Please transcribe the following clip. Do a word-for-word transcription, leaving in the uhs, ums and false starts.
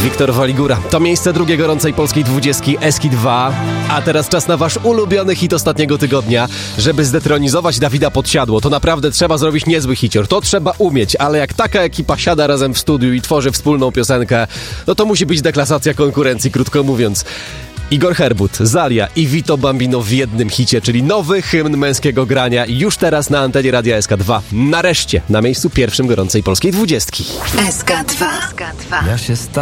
Wiktor Waligura. To miejsce drugiej gorącej polskiej dwudziestki Eski dwa. A teraz czas na wasz ulubiony hit ostatniego tygodnia. Żeby zdetronizować Dawida Podsiadło, to naprawdę trzeba zrobić niezły hicior. To trzeba umieć, ale jak taka ekipa siada razem w studiu i tworzy wspólną piosenkę, no to musi być deklasacja konkurencji, krótko mówiąc. Igor Herbut, Zalia i Vito Bambino w jednym hicie, czyli nowy hymn męskiego grania już teraz na antenie Radia S K dwa. Nareszcie na miejscu pierwszym gorącej polskiej dwudziestki. S K dwa. Ja się